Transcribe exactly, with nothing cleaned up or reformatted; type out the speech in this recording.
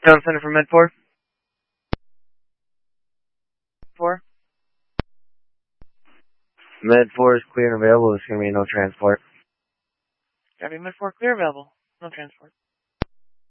Town Center for Med four. four. Med four is clear and available. There's going to be no transport. Copy, Med four clear available. No transport.